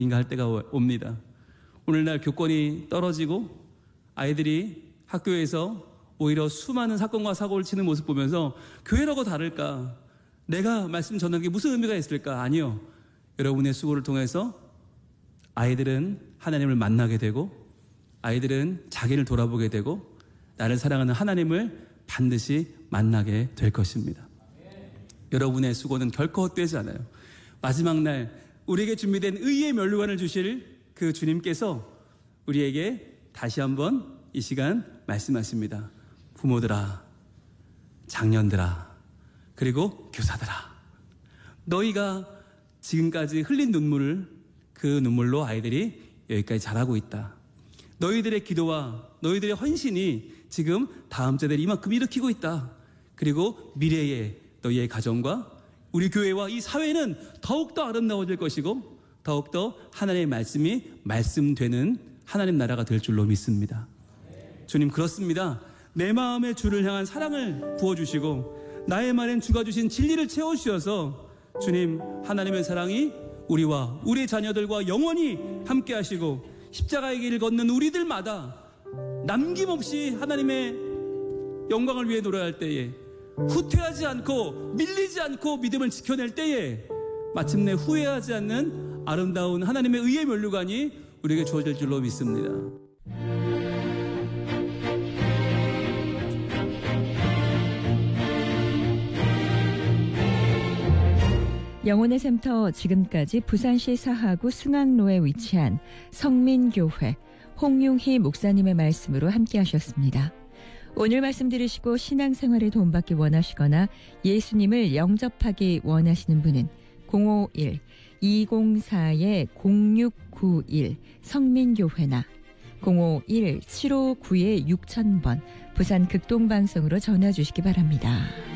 할 때가 옵니다. 오늘날 교권이 떨어지고 아이들이 학교에서 오히려 수많은 사건과 사고를 치는 모습 보면서 교회라고 다를까? 내가 말씀 전하는 게 무슨 의미가 있을까? 아니요. 여러분의 수고를 통해서 아이들은 하나님을 만나게 되고 아이들은 자기를 돌아보게 되고 나를 사랑하는 하나님을 반드시 만나게 될 것입니다. 여러분의 수고는 결코 헛되지 않아요. 마지막 날 우리에게 준비된 의의 면류관을 주실 그 주님께서 우리에게 다시 한번 이 시간 말씀하십니다. 부모들아, 장년들아, 그리고 교사들아, 너희가 지금까지 흘린 눈물을 그 눈물로 아이들이 여기까지 자라고 있다. 너희들의 기도와 너희들의 헌신이 지금 다음 세대를 이만큼 일으키고 있다. 그리고 미래의 너희의 가정과 우리 교회와 이 사회는 더욱더 아름다워질 것이고 더욱더 하나님의 말씀이 말씀되는 하나님 나라가 될 줄로 믿습니다. 주님, 그렇습니다. 내 마음에 주를 향한 사랑을 부어주시고 나의 말엔 주가 주신 진리를 채워주셔서 주님, 하나님의 사랑이 우리와 우리 자녀들과 영원히 함께 하시고 십자가의 길을 걷는 우리들마다 남김없이 하나님의 영광을 위해 노래할 때에 후퇴하지 않고 밀리지 않고 믿음을 지켜낼 때에 마침내 후회하지 않는 아름다운 하나님의 의의 면류관이 우리에게 주어질 줄로 믿습니다. 영혼의 샘터, 지금까지 부산시 사하구 승학로에 위치한 성민교회 홍용희 목사님의 말씀으로 함께 하셨습니다. 오늘 말씀 들으시고 신앙생활에 도움받기 원하시거나 예수님을 영접하기 원하시는 분은 051-204-0691 성민교회나 051-759-6000번 부산 극동방송으로 전화 주시기 바랍니다.